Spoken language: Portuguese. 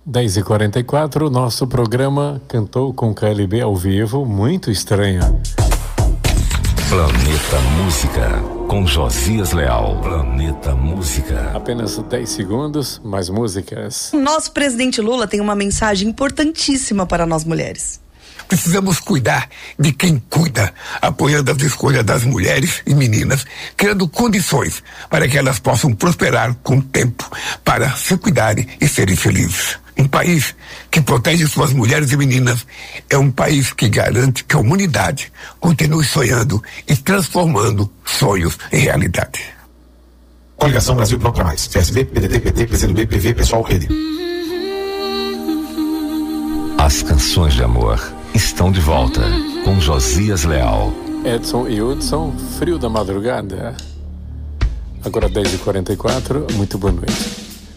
10h44, nosso programa Cantou com KLB ao vivo, muito estranha. Planeta Música, com Josias Leal. Planeta Música. Apenas 10 segundos, mais músicas. Nosso presidente Lula tem uma mensagem importantíssima para nós mulheres. Precisamos cuidar de quem cuida, apoiando as escolhas das mulheres e meninas, criando condições para que elas possam prosperar com o tempo, para se cuidarem e serem felizes. Um país que protege suas mulheres e meninas é um país que garante que a humanidade continue sonhando e transformando sonhos em realidade. Coligação Brasil Pronto pra Mais. PSB, PDT, PT, PCdoB, PV, Pessoal, Rede. As canções de amor estão de volta com Josias Leal. Edson e Hudson, Frio da Madrugada. Agora 10h44, muito boa noite.